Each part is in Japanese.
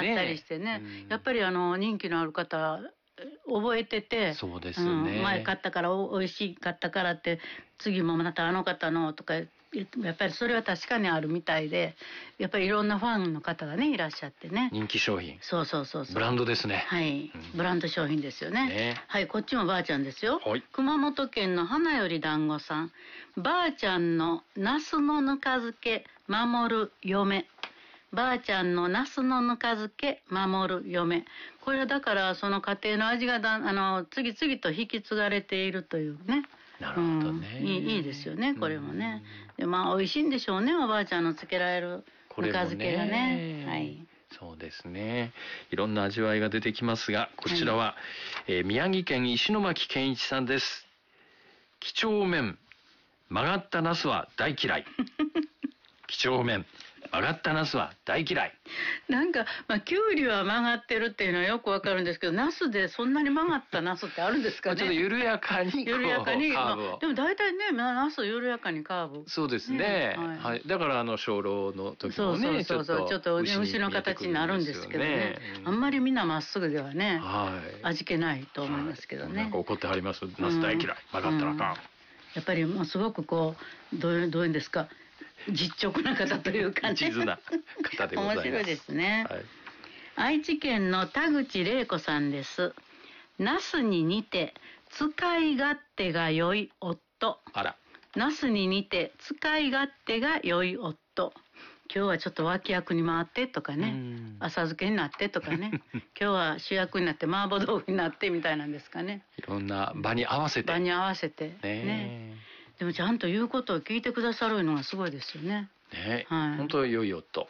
ったりしてね、やっぱり人気のある方覚えてて、 そうですよね、 前買ったからおいしかったからって次もまたあの方のとかやっぱりそれは確かにあるみたいで、やっぱりいろんなファンの方がねいらっしゃってね、 人気商品、 そうブランドですね。 はい、ブランド商品ですよね。はい、こっちもばあちゃんですよ。熊本県の花より団子さん、ばあちゃんのナスのぬか漬け守る嫁、ばあちゃんのナスのぬか漬け守る嫁、これはだからその家庭の味が次々と引き継がれているというね。 なるほどね、 いいですよね、これもね。で美味しいんでしょうね、おばあちゃんのつけられるぬか漬けがね。はい、 そうですね、いろんな味わいが出てきますが、こちらは、宮城県石巻健一さんです。几帳面、曲がったナスは大嫌い。几帳面、曲がったナスは大嫌い。 なんか、きゅうりは曲がってるっていうのはよくわかるんですけど、ナスでそんなに曲がったナスってあるんですかね。 ちょっと緩やかに緩やかにカーブを、 でも大体ね、ナス緩やかにカーブ。 そうですね、はい、だから精霊の時もね、ちょっと牛の形になるんですけどね、あんまりみんなまっすぐではね、味気ないと思いますけどね。 なんか怒ってはります。ナス大嫌い、曲がったらあかん。 やっぱりもうすごくどういうんですか、実直な方というかね、 一途な方でございます。 面白いですね。愛知県の田口玲子さんです。ナスに似て使い勝手が良い夫。 あら。 ナスに似て使い勝手が良い夫。今日はちょっと脇役に回ってとかね、浅漬けになってとかね、今日は主役になって麻婆豆腐になってみたいなんですかね。 いろんな場に合わせて。 ね。でもちゃんと言うことを聞いてくださるのがすごいですよね。 ね、本当良い夫。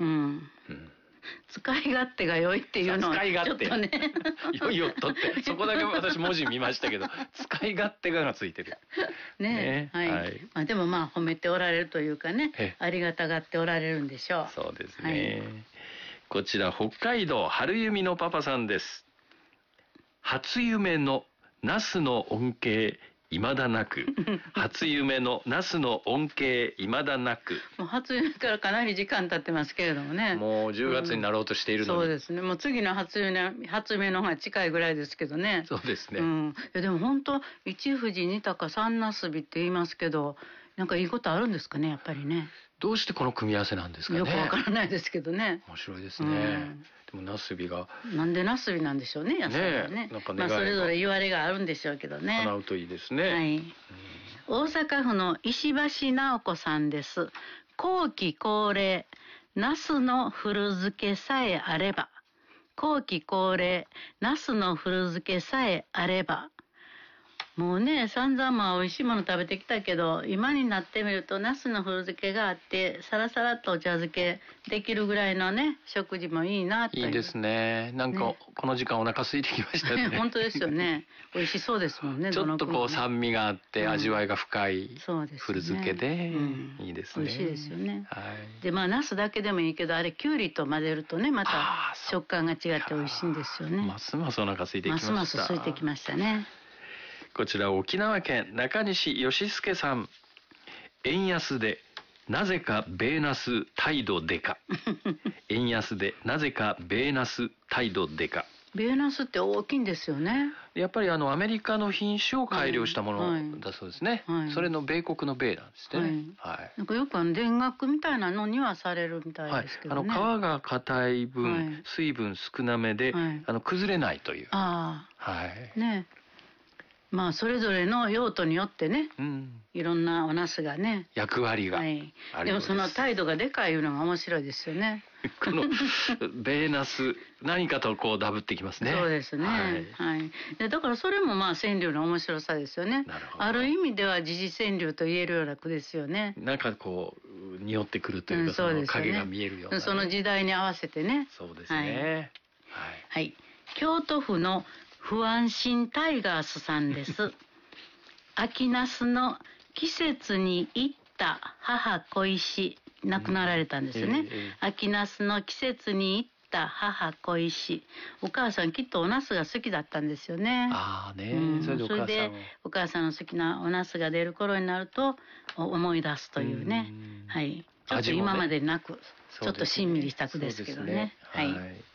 使い勝手が良いっていうのはちょっとね、 良い夫ってそこだけ私文字見ましたけど、使い勝手がついてるね。はい。でも褒めておられるというかね、ありがたがっておられるんでしょう。 そうですね。こちら北海道春弓のパパさんです。初夢のナスの恩恵未だなく。初夢のナスの恩恵未だなく。 もう初夢からかなり時間経ってますけれどもね。 もう10月になろうとしているのに。 そうですね。もう次の初夢の方が近いぐらいですけどね。 そうですね。 でも本当一富士二鷹三なすびって言いますけど、なんかいいことあるんですかね、やっぱりね。 どうしてこの組み合わせなんですかね。 よくわからないですけどね。 面白いですね。でもナスビがなんでナスビなんでしょうね、野菜はね。それぞれ言われがあるんでしょうけどね。 叶うといいですね。 はい。大阪府の石橋直子さんです。後期高齢、ナスの古漬けさえあれば。後期高齢、ナスの古漬けさえあれば。もうね、散々美味しいもの食べてきたけど、今になってみると、ナスの古漬けがあって、さらさらっとお茶漬けできるぐらいのね、食事もいいなという。 いいですね。なんか、この時間お腹空いてきましたね。 本当ですよね。美味しそうですもんね。 ちょっと酸味があって、味わいが深い古漬けで、いいですね。 美味しいですよね。で、ナスだけでもいいけど、あれ、きゅうりと混ぜるとね、また食感が違って美味しいんですよね。 ますますお腹空いてきました。 ますます空いてきましたね。 こちら沖縄県中西義介さん。円安でなぜか米ナス態度でか。円安でなぜか米ナス態度でか。 米ナスって大きいんですよね。 やっぱりアメリカの品種を改良したものだそうですね。それの米国の米なんですね。 なんかよく田楽みたいなのにはされるみたいですけどね。 皮が硬い分、水分少なめで、崩れないという。 ね。それぞれの用途によってね、いろんなおナスがね、 役割がある。 でもその態度がでかいいうのが面白いですよね。 この米ナス、何かとダブってきますね。 そうですね。だからそれも川柳の面白さですよね。ある意味では時事川柳と言えるような句ですよね。 なんか匂ってくるというか、その影が見えるような。 その時代に合わせてね。 そうですね。 はい。京都府の不安心タイガースさんです。秋ナスの季節に行った母恋し、亡くなられたんですよね。秋ナスの季節に行った母恋し。お母さんきっとおナスが好きだったんですよね。それでお母さんの好きなおナスが出る頃になると思い出すというね。ちょっと今までなく、ちょっとしんみりした句ですけどね。